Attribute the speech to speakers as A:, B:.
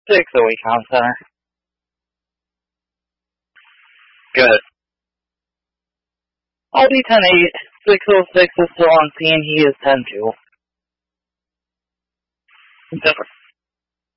A: 6 at Wacom Center. Good. I'll be 10-8. 606 is still on scene. He is 10-2. Different.